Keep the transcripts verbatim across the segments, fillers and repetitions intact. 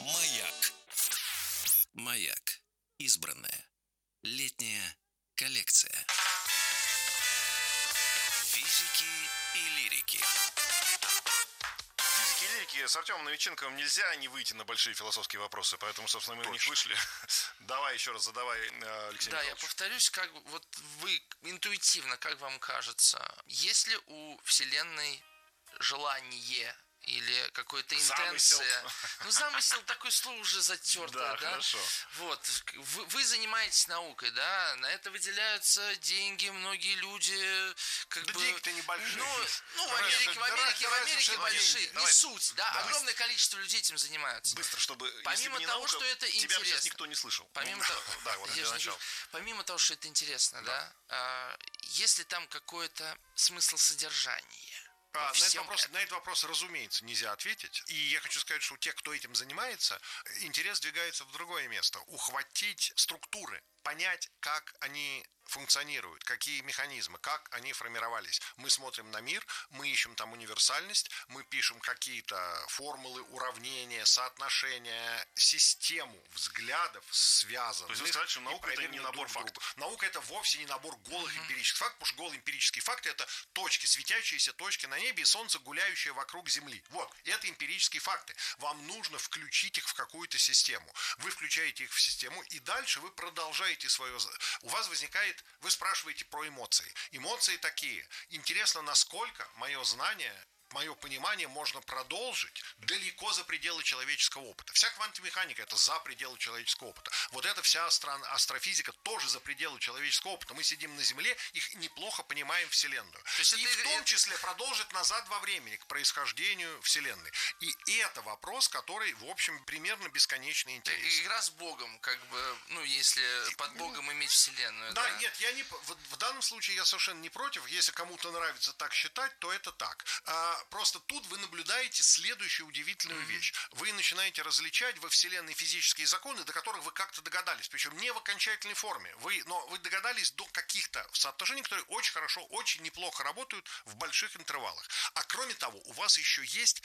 Маяк. Маяк. Избранное. Летняя коллекция. Физики и лирики. Физики и лирики с Артемом Новиченковым нельзя не выйти на большие философские вопросы, поэтому, собственно, мы на них вышли. Давай еще раз задавай, Алексей Да, Михайлович. я повторюсь, как вот вы интуитивно, как вам кажется, есть ли у Вселенной желание или какая-то интенция? Замысел. Ну, замысел такое слово уже затертое, Да, да? хорошо. Вот, вы, вы занимаетесь наукой, да, на это выделяются деньги, многие люди, как Да бы... деньги-то небольшие. Ну, ну в Давай, Америке, в давай, Америке, в давай, Америке давай, большие, деньги. не Давай. суть, да, Да. огромное количество людей этим занимаются. Быстро, чтобы, если Помимо бы не того, наука, что это тебя бы сейчас интересно. никто не слышал. Помимо, Ну, того, да, вот я для же начала. надеюсь, помимо того, что это интересно, Да. да, а, есть ли там какое-то смысл содержания? А, во на, этот всем вопрос, этом? на этот вопрос, разумеется, нельзя ответить. И я хочу сказать, что у тех, кто этим занимается, интерес двигается в другое место. Ухватить структуры, понять, как они функционируют, какие механизмы, как они формировались. Мы смотрим на мир, мы ищем там универсальность, мы пишем какие-то формулы, уравнения, соотношения, систему взглядов, связанных. То есть вы сказали, что и наука — это не проверенных набор друг другом. фактов. Наука — это вовсе не набор голых mm-hmm. эмпирических фактов, потому что голые эмпирические факты — это точки, светящиеся точки на небе и солнце, гуляющее вокруг Земли. Вот, это эмпирические факты. Вам нужно включить их в какую-то систему. Вы включаете их в систему, и дальше вы продолжаете свое... У вас возникает... Вы спрашиваете про эмоции. Эмоции такие. Интересно, насколько мое знание... мое понимание можно продолжить далеко за пределы человеческого опыта. Вся квантомеханика — это за пределы человеческого опыта. Вот эта вся астро- астрофизика тоже за пределы человеческого опыта. Мы сидим на Земле и неплохо понимаем Вселенную. И это, в том это... числе продолжить назад во времени к происхождению Вселенной. И это вопрос, который, в общем, примерно бесконечно интересен. Игра с Богом, как бы, ну, если под Богом иметь Вселенную. Да, Да, нет, я не, в, в данном случае я совершенно не против. Если кому-то нравится так считать, то это так. А, просто тут вы наблюдаете следующую удивительную mm-hmm. вещь. Вы начинаете различать во Вселенной физические законы, до которых вы как-то догадались, причем не в окончательной форме. Вы, но вы догадались до каких-то соотношений, которые очень хорошо, очень неплохо работают в больших интервалах. А кроме того, у вас еще есть...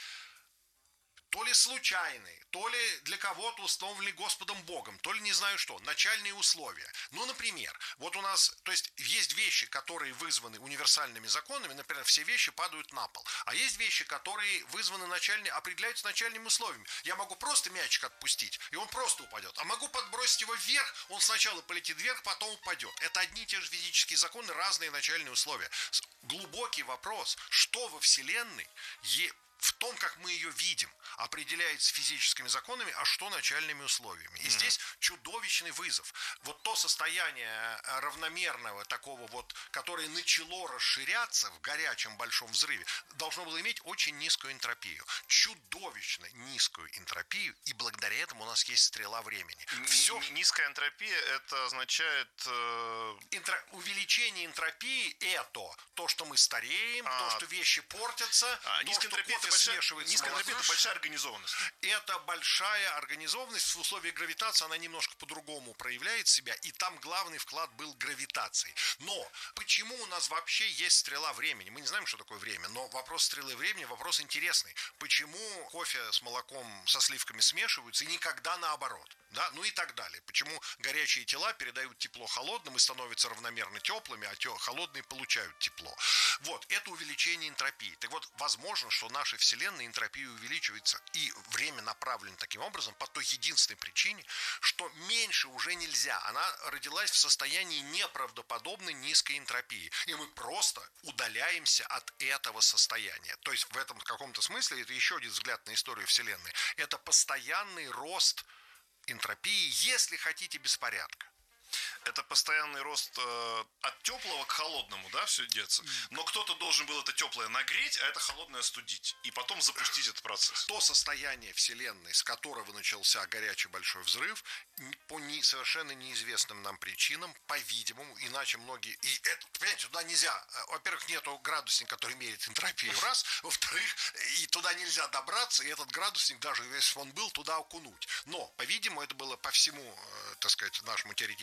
то ли случайные, то ли для кого-то установленные Господом Богом, то ли не знаю что, начальные условия. Ну, например, вот у нас, то есть есть вещи, которые вызваны универсальными законами, например, все вещи падают на пол, а есть вещи, которые вызваны начальными, определяются начальными условиями. Я могу просто мячик отпустить, и он просто упадет, а могу подбросить его вверх, он сначала полетит вверх, потом упадет. Это одни и те же физические законы, разные начальные условия. Глубокий вопрос, что во Вселенной есть, в том, как мы ее видим, определяется физическими законами, а что начальными условиями. И mm-hmm. здесь чудовищный вызов. Вот то состояние равномерного такого вот, которое начало расширяться в горячем большом взрыве, должно было иметь очень низкую энтропию. Чудовищно низкую энтропию, и благодаря этому у нас есть стрела времени. Все... Низкая энтропия, это означает... Э... Энтро... Увеличение энтропии – это то, что мы стареем, а... то, что вещи портятся, а, то, что кофе большая, смешивается низкая с молоком. Это большая организованность. Это большая организованность. В условиях гравитации она немножко по-другому проявляет себя. И там главный вклад был гравитацией. Но почему у нас вообще есть стрела времени? Мы не знаем, что такое время. Но вопрос стрелы времени вопрос интересный. Почему кофе с молоком, со сливками смешиваются и никогда наоборот? Да? Ну и так далее. Почему горячие тела передают тепло холодным и становятся равномерно теплыми, а те холодные получают тепло. Вот. Это увеличение энтропии. Так вот, возможно, что нашей Вселенной энтропия увеличивается, и время направлено таким образом по той единственной причине, что меньше уже нельзя. Она родилась в состоянии неправдоподобной низкой энтропии. И мы просто удаляемся от этого состояния. То есть в этом каком-то смысле, это еще один взгляд на историю Вселенной, это постоянный рост энтропии, если хотите, беспорядка. Это постоянный рост э, от теплого к холодному, да, все идется. Но кто-то должен был это теплое нагреть, а это холодное остудить. И потом запустить этот процесс. То состояние Вселенной, с которого начался горячий большой взрыв, по не, совершенно неизвестным нам причинам, по-видимому, иначе многие... И это, понимаете, туда нельзя... Во-первых, нету градусника, который меряет энтропию, раз. Во-вторых, и туда нельзя добраться, и этот градусник, даже если он был, туда окунуть. Но, по-видимому, это было по всему, так сказать, нашему теоретическому пониманию,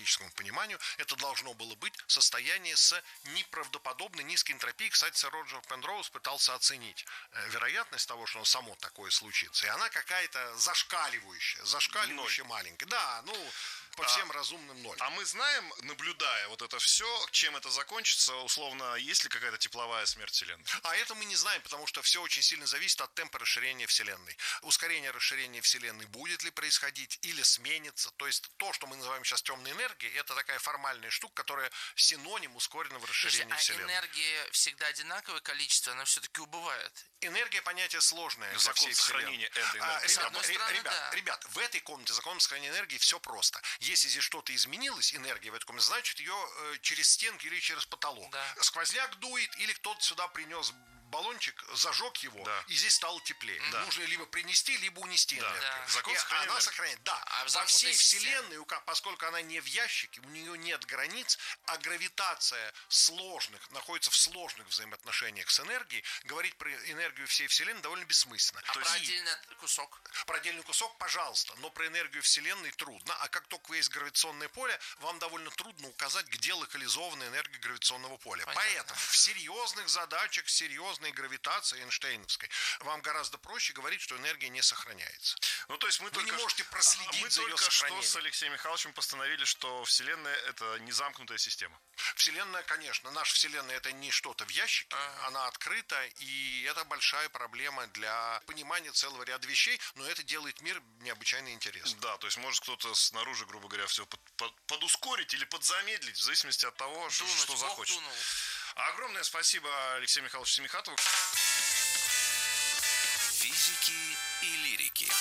пониманию, это должно было быть состояние с неправдоподобной низкой энтропией. Кстати, сэр Роджер Пенроуз пытался оценить вероятность того, что само такое случится. И она какая-то зашкаливающая, зашкаливающая маленькая. Да, ну, по всем а, разумным ноль. А мы знаем, наблюдая вот это все, чем это закончится, условно, есть ли какая-то тепловая смерть Вселенной? А это мы не знаем, потому что все очень сильно зависит от темпа расширения Вселенной. Ускорение расширения Вселенной будет ли происходить или сменится. То есть то, что мы называем сейчас темной энергией, это такая формальная штука, которая синоним ускоренного расширения Слушайте, Вселенной. А энергия всегда одинаковое количество, она все-таки убывает. Энергия понятие сложное для закон всей сохранения Вселенной. этой энергии. А, ребят, одной стороны, ребят, да. ребят, в этой комнате закон сохранения энергии все просто. Если здесь что-то изменилось, энергия в этой комнате, значит ее э, через стенки или через потолок. Да. Сквозняк дует, или кто-то сюда принес баллончик, зажег его, да. и здесь стало теплее. Да. Нужно либо принести, либо унести да. энергию. Да. Закон И сохранения она энергии. сохраняет. Да, А в во всей системе. Вселенной, поскольку она не в ящике, у нее нет границ, а гравитация сложных, находится в сложных взаимоотношениях с энергией, говорить про энергию всей Вселенной довольно бессмысленно. А То про есть отдельный кусок? про отдельный кусок, пожалуйста, но про энергию Вселенной трудно. А как только есть гравитационное поле, вам довольно трудно указать, где локализована энергия гравитационного поля. Понятно. Поэтому в серьезных задачах, серьезной гравитации Эйнштейновской, вам гораздо проще говорить, что энергия не сохраняется. Ну, то есть мы Вы только не можете проследить мы за ее только что сохранением. с Алексеем Михайловичем постановили, что Вселенная — это не замкнутая система. Вселенная, конечно, наша Вселенная — это не что-то в ящике, Ага. она открыта, и это большая проблема для понимания целого ряда вещей, но это делает мир необычайно интересным. Да, то есть может кто-то снаружи, грубо говоря, все под, под- подускорить или подзамедлить, в зависимости от того, что, Дунуть, что Бог захочет. дунул. Огромное спасибо Алексею Михайловичу Семихатову. Физики и лирики.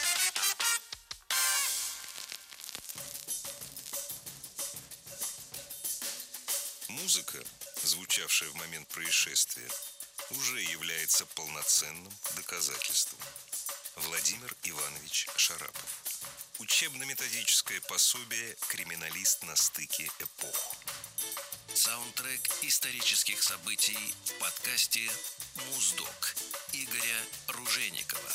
Музыка, звучавшая в момент происшествия, уже является полноценным доказательством. Владимир Иванович Шарапов. Учебно-методическое пособие «Криминалист на стыке эпох». Саундтрек исторических событий в подкасте «Муздок» Игоря Ружейникова.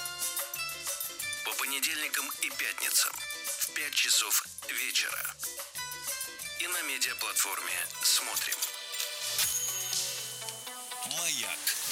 По понедельникам и пятницам в пять часов вечера. И на медиаплатформе «Смотрим». Маяк.